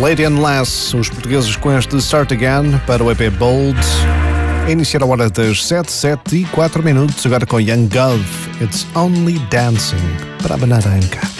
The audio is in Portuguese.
Lady and Lass, os portugueses com este Start Again para o EP Bold. A iniciar a hora das 7 e 4 minutos, agora com Young God, It's Only Dancing, para a Banaranca.